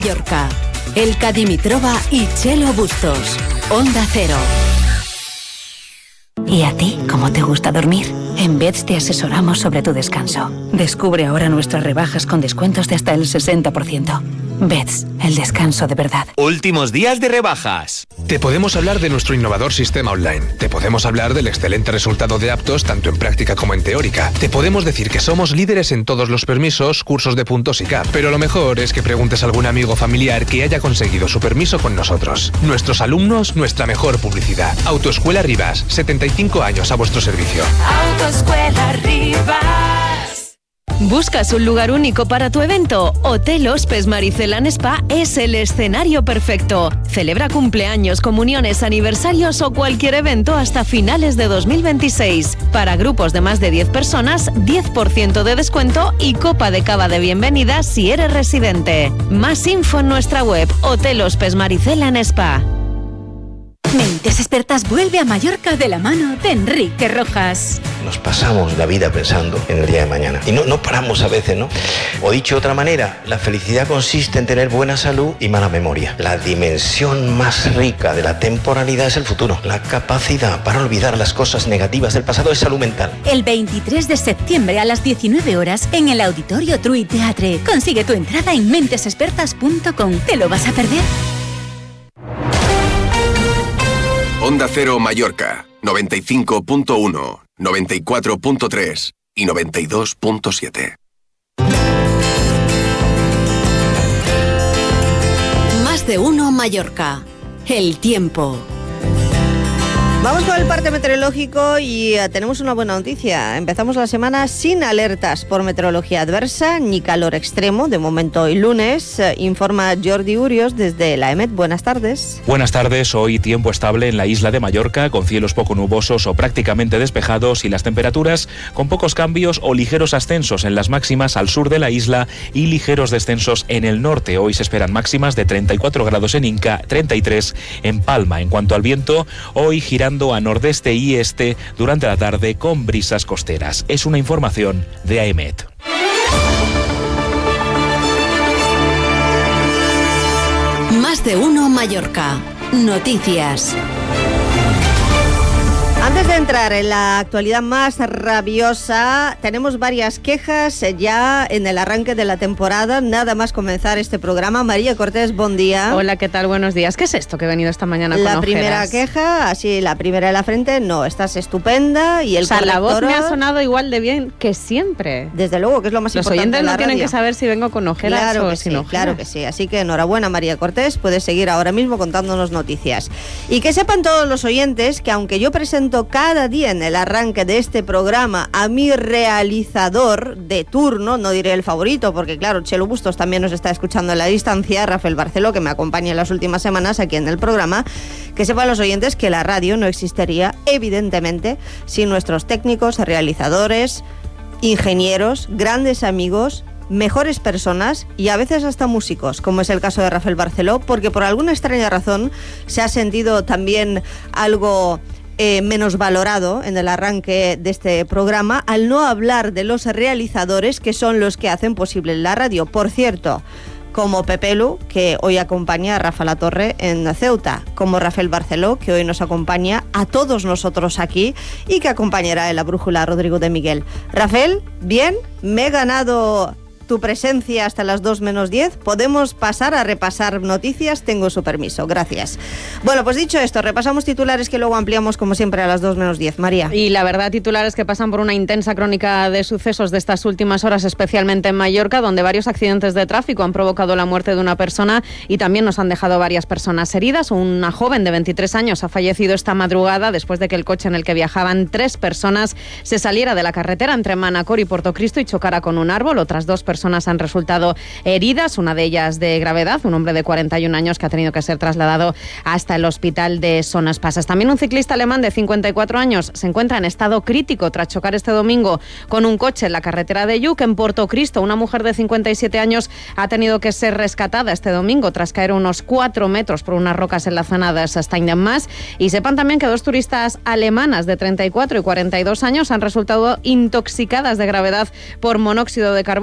Mallorca. Elka Dimitrova y Chelo Bustos. Onda Cero. ¿Y a ti, cómo te gusta dormir? En Beds te asesoramos sobre tu descanso. Descubre ahora nuestras rebajas con descuentos de hasta el 60%. Beds, el descanso de verdad. Últimos días de rebajas. Te podemos hablar de nuestro innovador sistema online. Te podemos hablar del excelente resultado de aptos tanto en práctica como en teórica. Te podemos decir que somos líderes en todos los permisos, cursos de puntos y CAP. Pero lo mejor es que preguntes a algún amigo o familiar que haya conseguido su permiso con nosotros. Nuestros alumnos, nuestra mejor publicidad. Autoescuela Rivas, 75 años a vuestro servicio. Autoescuela Rivas. ¿Buscas un lugar único para tu evento? Hotel Hospes Maricelán Spa es el escenario perfecto. Celebra cumpleaños, comuniones, aniversarios o cualquier evento hasta finales de 2026. Para grupos de más de 10 personas, 10% de descuento y copa de cava de bienvenida si eres residente. Más info en nuestra web, Hotel Hospes Maricelán Spa. Mentes Expertas vuelve a Mallorca de la mano de Enrique Rojas. Nos pasamos la vida pensando en el día de mañana y no paramos a veces, ¿no? O dicho de otra manera, la felicidad consiste en tener buena salud y mala memoria. La dimensión más rica de la temporalidad es el futuro. La capacidad para olvidar las cosas negativas del pasado es salud mental. El 23 de septiembre a las 19 horas en el Auditorio Trui Teatre. Consigue tu entrada en mentesexpertas.com. ¿Te lo vas a perder? Onda Cero Mallorca, 95.1, 94.3 y 92.7. Más de uno Mallorca. El tiempo. Vamos con el parte meteorológico y tenemos una buena noticia. Empezamos la semana sin alertas por meteorología adversa ni calor extremo. De momento hoy lunes, informa Jordi Urios desde la EMET. Buenas tardes. Buenas tardes. Hoy tiempo estable en la isla de Mallorca, con cielos poco nubosos o prácticamente despejados y las temperaturas con pocos cambios o ligeros ascensos en las máximas al sur de la isla y ligeros descensos en el norte. Hoy se esperan máximas de 34 grados en Inca, 33 en Palma. En cuanto al viento, hoy girando a nordeste y este durante la tarde con brisas costeras. Es una información de AEMET. Más de uno Mallorca. Noticias. Antes de entrar en la actualidad más rabiosa, tenemos varias quejas ya en el arranque de la temporada, nada más comenzar este programa. María Cortés, buen día. Hola, ¿qué tal? Buenos días. ¿Qué es esto que he venido esta mañana con La primera ojeras? queja, así la primera de la frente, no, estás estupenda y el la voz corrector, me ha sonado igual de bien que siempre. Desde luego, que es lo más Los importante. oyentes de la no tienen radio. que saber si vengo con ojeras Claro o que sin sí, ojeras. claro que sí. Así que enhorabuena, María Cortés, puedes seguir ahora mismo contándonos noticias. Y que sepan todos los oyentes que aunque yo presento cada día en el arranque de este programa a mi realizador de turno, no diré el favorito, porque claro, Chelo Bustos también nos está escuchando en la distancia, Rafael Barceló, que me acompaña en las últimas semanas aquí en el programa, que sepan los oyentes que la radio no existiría, evidentemente, sin nuestros técnicos, realizadores, ingenieros, grandes amigos, mejores personas y a veces hasta músicos, como es el caso de Rafael Barceló, porque por alguna extraña razón se ha sentido también algo menos valorado en el arranque de este programa al no hablar de los realizadores que son los que hacen posible la radio. Por cierto, como Pepelu, que hoy acompaña a Rafa La Torre en Ceuta, como Rafael Barceló, que hoy nos acompaña a todos nosotros aquí y que acompañará en la brújula a Rodrigo de Miguel. Rafael, bien, me he ganado tu presencia hasta las 2 menos 10. Podemos pasar a repasar noticias, tengo su permiso, gracias. Bueno, pues dicho esto, repasamos titulares que luego ampliamos como siempre a las 2 menos 10. María. Y la verdad, titulares que pasan por una intensa crónica de sucesos de estas últimas horas, especialmente en Mallorca, donde varios accidentes de tráfico han provocado la muerte de una persona y también nos han dejado varias personas heridas. Una joven de 23 años ha fallecido esta madrugada después de que el coche en el que viajaban 3 personas se saliera de la carretera entre Manacor y Portocristo y chocara con un árbol. Otras 2 personas han resultado heridas, una de ellas de gravedad, un hombre de 41 años que ha tenido que ser trasladado hasta el hospital de Son Espasas. También un ciclista alemán de 54 años se encuentra en estado crítico tras chocar este domingo con un coche en la carretera de Lluc. En Portocristo, una mujer de 57 años ha tenido que ser rescatada este domingo tras caer unos 4 metros por unas rocas en la zona de Steindenmas. Y sepan también que 2 turistas alemanas de 34 y 42 años han resultado intoxicadas de gravedad por monóxido de carbono en un hotel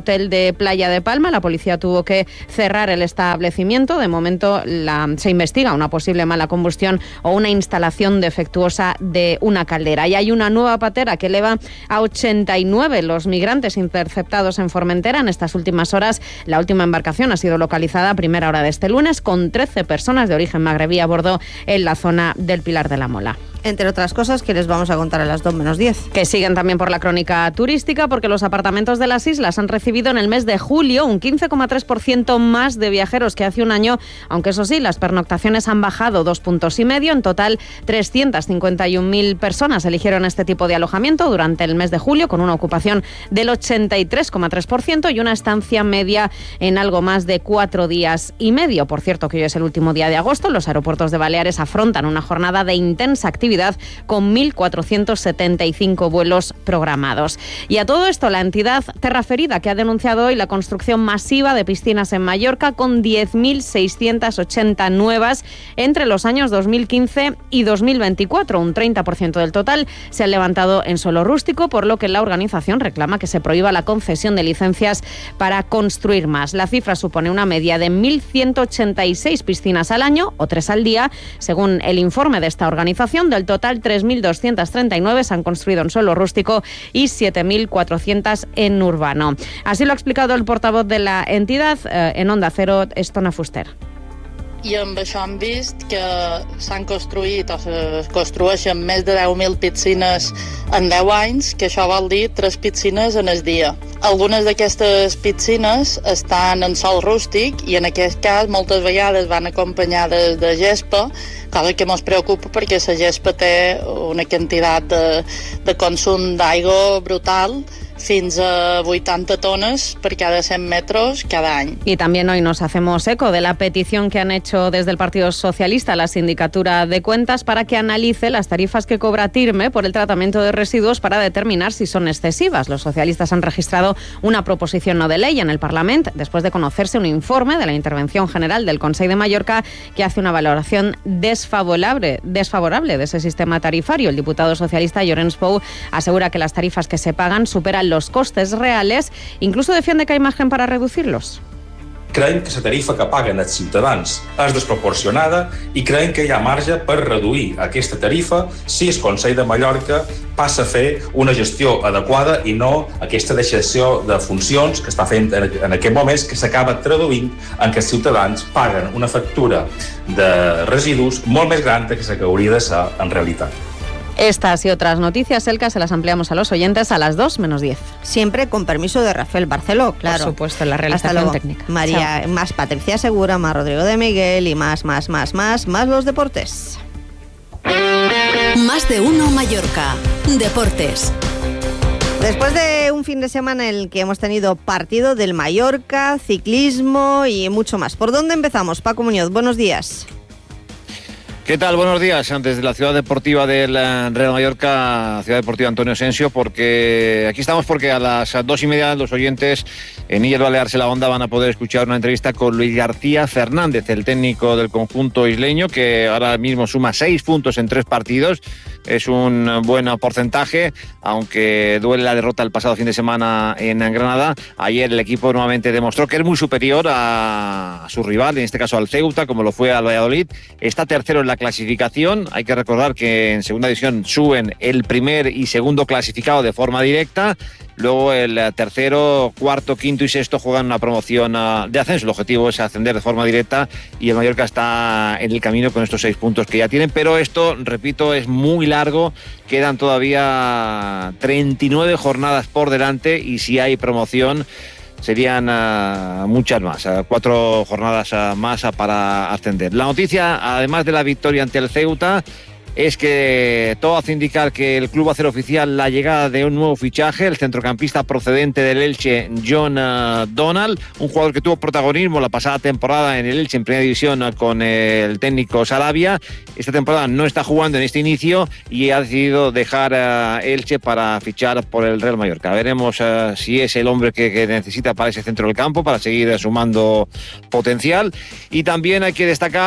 hotel de Playa de Palma. La policía tuvo que cerrar el establecimiento. De momento se investiga una posible mala combustión o una instalación defectuosa de una caldera. Y hay una nueva patera que eleva a 89 los migrantes interceptados en Formentera en estas últimas horas. La última embarcación ha sido localizada a primera hora de este lunes con 13 personas de origen magrebí a bordo en la zona del Pilar de la Mola. Entre otras cosas que les vamos a contar a las 2 menos 10. Que siguen también por la crónica turística, porque los apartamentos de las islas han recibido en el mes de julio un 15,3% más de viajeros que hace un año, aunque eso sí, las pernoctaciones han bajado 2,5 puntos. En total, 351.000 personas eligieron este tipo de alojamiento durante el mes de julio, con una ocupación del 83,3% y una estancia media en algo más de 4 días y medio. Por cierto, que hoy es el último día de agosto. Los aeropuertos de Baleares afrontan una jornada de intensa actividad con 1.475 vuelos programados. Y a todo esto, la entidad Terraferida, que ha denunciado hoy la construcción masiva de piscinas en Mallorca con 10.680 nuevas entre los años 2015 y 2024. Un 30% del total se ha levantado en suelo rústico, por lo que la organización reclama que se prohíba la concesión de licencias para construir más. La cifra supone una media de 1.186 piscinas al año, o 3 al día, según el informe de esta organización. Del total, 3.239 se han construido en suelo rústico y 7.400 en urbano. Así lo ha explicado el portavoz de la entidad en Onda Cero, Estona Fuster. I amb això hem vist que s'han construït o es construeixen més de 10.000 piscines en 10 anys, que això vol dir 3 piscines en el dia. Algunes d'aquestes piscines estan en sòl rústic i en aquest cas moltes vegades van acompanyades de gespa, cosa que ens preocupa perquè la gespa té una quantitat de consum d'aigua brutal, fins a 80 tones por cada 100 metros cada año. Y también hoy nos hacemos eco de la petición que han hecho desde el Partido Socialista a la Sindicatura de Cuentas para que analice las tarifas que cobra TIRME por el tratamiento de residuos para determinar si son excesivas. Los socialistas han registrado una proposición no de ley en el Parlamento después de conocerse un informe de la Intervención General del Consell de Mallorca que hace una valoración desfavorable de ese sistema tarifario. El diputado socialista Llorenç Pou asegura que las tarifas que se pagan superan los costes reales, incluso defiende que hay margen para reducirlos. Creiem que la tarifa que paguen els ciutadans és desproporcionada i creiem que hi ha marge per reduir aquesta tarifa si el Consell de Mallorca passa a fer una gestió adequada i no aquesta deixació de funcions que està fent en aquests moments, que s'acaba traduint en que els ciutadans paguen una factura de residus molt més gran que la que hauria de ser en realitat. Estas y otras noticias, Elka, se las ampliamos a los oyentes a las 2 menos 10. Siempre con permiso de Rafael Barceló, claro. Por supuesto, en la realización técnica. María, chao. Más Patricia Segura, más Rodrigo de Miguel y más los deportes. Más de uno Mallorca. Deportes. Después de un fin de semana en el que hemos tenido partido del Mallorca, ciclismo y mucho más. ¿Por dónde empezamos? Paco Muñoz, buenos días. ¿Qué tal? Buenos días. Desde la ciudad deportiva del Real Mallorca, ciudad deportiva Antonio Asensio, porque aquí estamos porque a las 2:30 los oyentes en Illes Balears en la Onda van a poder escuchar una entrevista con Luis García Fernández, el técnico del conjunto isleño, que ahora mismo suma 6 puntos en 3 partidos. Es un buen porcentaje, aunque duele la derrota el pasado fin de semana en Granada. Ayer el equipo nuevamente demostró que es muy superior a su rival, en este caso al Ceuta, como lo fue al Valladolid. Está tercero en la clasificación. Hay que recordar que en segunda división suben el primer y segundo clasificado de forma directa. Luego el tercero, cuarto, quinto y sexto juegan una promoción de ascenso. El objetivo es ascender de forma directa y el Mallorca está en el camino con estos 6 puntos que ya tienen. Pero esto, repito, es muy largo. Quedan todavía 39 jornadas por delante y si hay promoción serían muchas más, 4 jornadas más para ascender. La noticia, además de la victoria ante el Ceuta, es que todo hace indicar que el club va a hacer oficial la llegada de un nuevo fichaje, el centrocampista procedente del Elche, John Donald, un jugador que tuvo protagonismo la pasada temporada en el Elche en primera división con el técnico Sarabia. Esta temporada no está jugando en este inicio y ha decidido dejar Elche para fichar por el Real Mallorca. Veremos si es el hombre que necesita para ese centro del campo, para seguir sumando potencial. Y también hay que destacar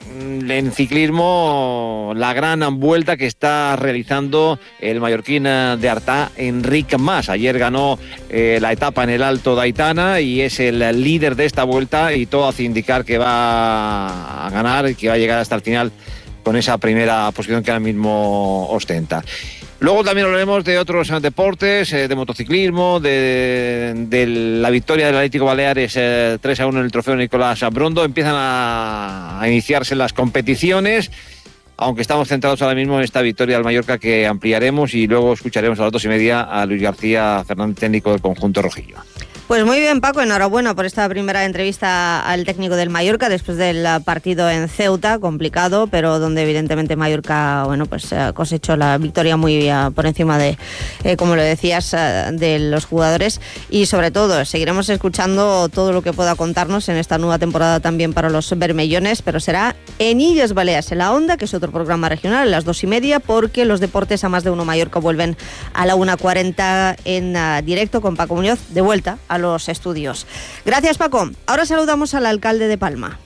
en ciclismo, la gran vuelta que está realizando el mallorquín de Artà, Enric Mas. Ayer ganó la etapa en el Alto de Aitana y es el líder de esta vuelta, y todo hace indicar que va a ganar y que va a llegar hasta el final con esa primera posición que ahora mismo ostenta. Luego también hablaremos de otros deportes, de motociclismo, de la victoria del Atlético Baleares 3-1 en el trofeo Nicolás Brondo. Empiezan a iniciarse las competiciones, aunque estamos centrados ahora mismo en esta victoria del Mallorca, que ampliaremos, y luego escucharemos a las 2:30 a Luis García Fernández, técnico del conjunto rojillo. Pues muy bien, Paco, enhorabuena por esta primera entrevista al técnico del Mallorca después del partido en Ceuta, complicado, pero donde evidentemente Mallorca, bueno, pues cosechó la victoria muy por encima de, como lo decías, de los jugadores, y sobre todo seguiremos escuchando todo lo que pueda contarnos en esta nueva temporada también para los bermellones, pero será en Illes Balears, en la Onda, que es otro programa regional, a las 2:30, porque los deportes a más de uno Mallorca vuelven a la 1:40 en directo con Paco Muñoz, de vuelta a los estudios. Gracias, Paco. Ahora saludamos al alcalde de Palma.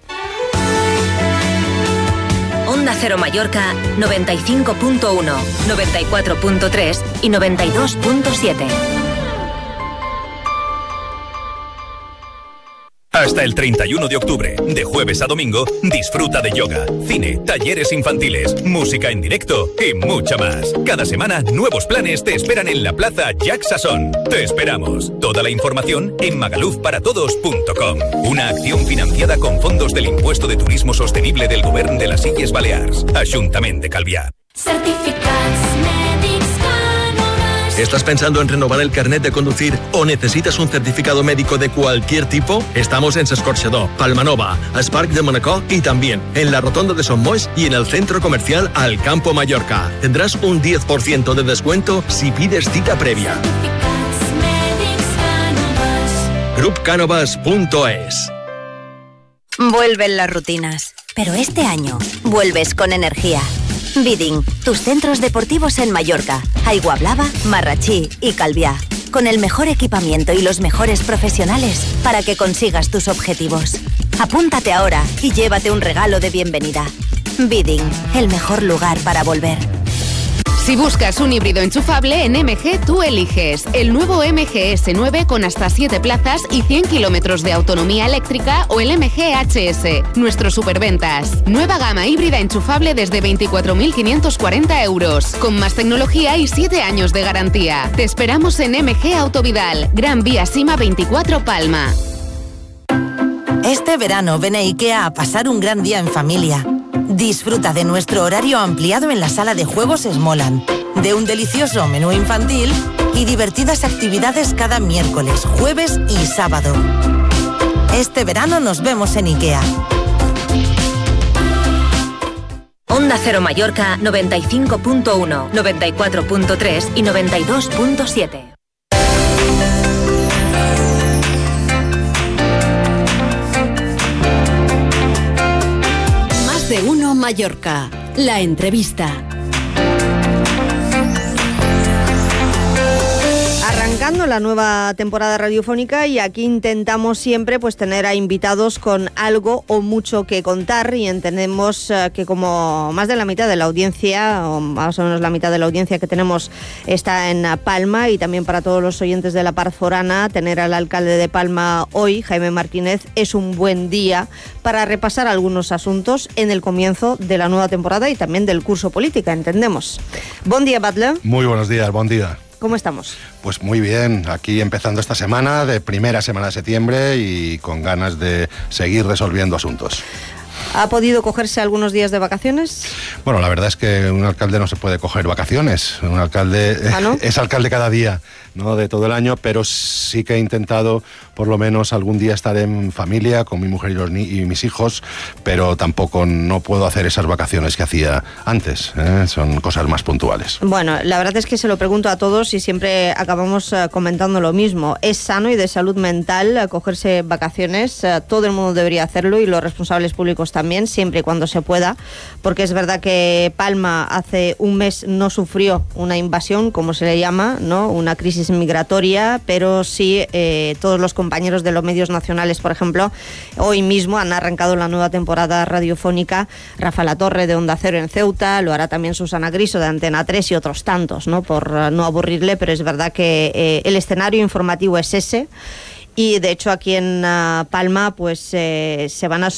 Onda Cero Mallorca 95.1, 94.3 y 92.7. Hasta el 31 de octubre, de jueves a domingo, disfruta de yoga, cine, talleres infantiles, música en directo y mucho más. Cada semana, nuevos planes te esperan en la Plaza Jacques Sasson. Te esperamos. Toda la información en magalufparatodos.com. Una acción financiada con fondos del Impuesto de Turismo Sostenible del Govern de las Illes Balears. Ajuntament de Calvià. Certificats mèdics Canovas. ¿Estás pensando en renovar el carnet de conducir o necesitas un certificado médico de cualquier tipo? Estamos en S'Escorxador, Palmanova, Esparc de Manacor y también en la Rotonda de Son Moix y en el Centro Comercial Al Campo Mallorca. Tendrás un 10% de descuento si pides cita previa. Grupcanovas.es. Vuelven las rutinas, pero este año vuelves con energía. Bidding, tus centros deportivos en Mallorca, Aiguablava, Marratxí y Calvià, con el mejor equipamiento y los mejores profesionales para que consigas tus objetivos. Apúntate ahora y llévate un regalo de bienvenida. Bidding, el mejor lugar para volver. Si buscas un híbrido enchufable, en MG tú eliges el nuevo MG S9 con hasta 7 plazas y 100 kilómetros de autonomía eléctrica, o el MG HS, nuestros superventas. Nueva gama híbrida enchufable desde 24.540 euros, con más tecnología y 7 años de garantía. Te esperamos en MG Autovidal, Gran Vía Sima 24 Palma. Este verano ven a IKEA a pasar un gran día en familia. Disfruta de nuestro horario ampliado en la sala de juegos Smoland, de un delicioso menú infantil y divertidas actividades cada miércoles, jueves y sábado. Este verano nos vemos en IKEA. Onda Cero Mallorca 95.1, 94.3 y 92.7. De uno Mallorca, la entrevista. Arrancando la nueva temporada radiofónica, y aquí intentamos siempre pues tener a invitados con algo o mucho que contar, y entendemos que como más de la mitad de la audiencia, o más o menos la mitad de la audiencia que tenemos está en Palma, y también para todos los oyentes de la Par Forana, tener al alcalde de Palma hoy, Jaime Martínez, es un buen día para repasar algunos asuntos en el comienzo de la nueva temporada y también del curso política, entendemos. Bon día, Batlle. Muy buenos días, buen día. ¿Cómo estamos? Pues muy bien, aquí empezando esta semana, de primera semana de septiembre, y con ganas de seguir resolviendo asuntos. ¿Ha podido cogerse algunos días de vacaciones? Bueno, la verdad es que un alcalde no se puede coger vacaciones. Un alcalde es alcalde cada día, ¿no?, de todo el año, pero sí que he intentado por lo menos algún día estar en familia con mi mujer y mis hijos, pero tampoco no puedo hacer esas vacaciones que hacía antes, son cosas más puntuales. Bueno, la verdad es que se lo pregunto a todos y siempre acabamos comentando lo mismo. Es sano y de salud mental cogerse vacaciones, todo el mundo debería hacerlo y los responsables públicos también, siempre y cuando se pueda, porque es verdad que Palma hace un mes no sufrió una invasión, como se le llama, ¿no?, una crisis migratoria, pero sí todos los compañeros compañeros de los medios nacionales, por ejemplo, hoy mismo han arrancado la nueva temporada radiofónica. Rafa Latorre de Onda Cero en Ceuta, lo hará también Susana Griso de Antena 3 y otros tantos, ¿no? Por no aburrirle, pero es verdad que el escenario informativo es ese. Y de hecho aquí en Palma pues se van a